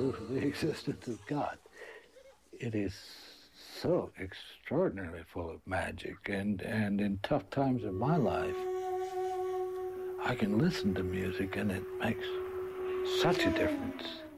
proof of the existence of God. It is so extraordinarily full of magic, and in tough times of my life, I can listen to music and it makes such a difference.